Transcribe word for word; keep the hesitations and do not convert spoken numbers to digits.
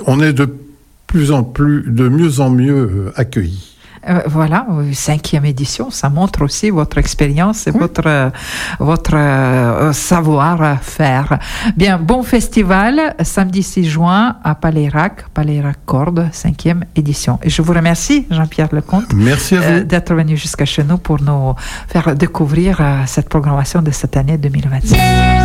on est de plus en plus, de mieux en mieux accueillis. Euh, voilà, cinquième édition, ça montre aussi votre expérience et oui. votre, euh, votre euh, savoir-faire. Bien, bon festival, samedi six juin à Palayrac, Palayrac Cordes, cinquième édition. Et je vous remercie, Jean-Pierre Lecomte, Merci à vous. Euh, d'être venu jusqu'à chez nous pour nous faire découvrir euh, cette programmation de cette année deux mille vingt-six.